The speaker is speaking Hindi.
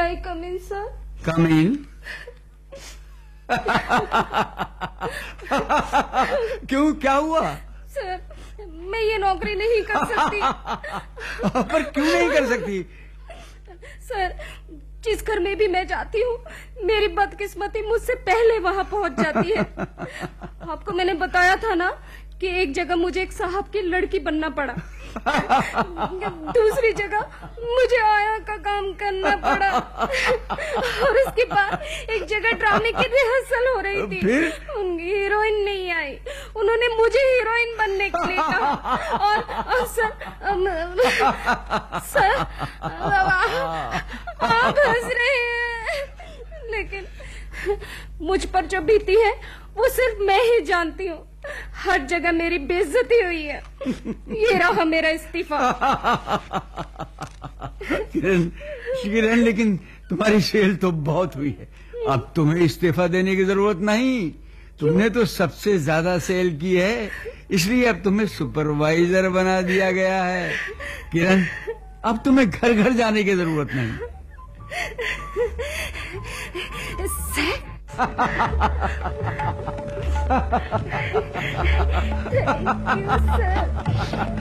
आई कम इन सर? कम इन। क्यों, क्या हुआ? सर, मैं ये नौकरी नहीं कर सकती। पर क्यों नहीं कर सकती? सर, जिस घर में भी मैं जाती हूँ, मेरी बदकिस्मती मुझसे पहले वहाँ पहुँच जाती है। आपको मैंने बताया था ना कि एक जगह मुझे एक साहब की लड़की बनना पड़ा, दूसरी जगह मुझे आया का काम करना पड़ा, और उसके बाद एक जगह ड्रामे की रिहर्सल हो रही थी। उनकी हीरोइन नहीं आई, उन्होंने मुझे हीरोइन बनने के लिए कहा। और सर आप हंस रहे हैं, लेकिन मुझ पर जो बीती है वो सिर्फ मैं ही जानती हूँ। हर जगह मेरी बेइज्जती हुई है। ये रहा मेरा इस्तीफा। किरण, लेकिन तुम्हारी सेल तो बहुत हुई है, अब तुम्हें इस्तीफा देने की जरूरत नहीं। तुमने तो सबसे ज्यादा सेल की है, इसलिए अब तुम्हें सुपरवाइजर बना दिया गया है। किरण, अब तुम्हें घर घर जाने की जरूरत नहीं। Thank you, sir.